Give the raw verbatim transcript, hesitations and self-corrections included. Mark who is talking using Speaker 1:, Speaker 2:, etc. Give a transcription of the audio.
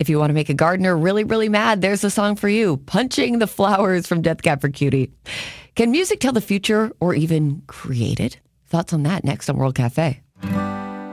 Speaker 1: you want to make a gardener really, really mad, there's a song for you. Punching the Flowers from Death Cab for Cutie. Can music tell the future or even create it? Thoughts on that next on World Cafe.